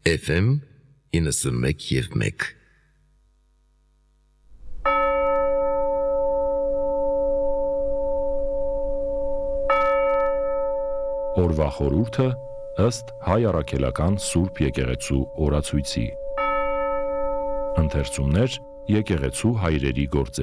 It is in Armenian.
FM 91.1 Օրվա խորհուրդը ըստ Հայ առաքելական Սուրբ եկեղեցու օրացույցի։ Ընթերցումներ եկեղեցու հայրերի գործերի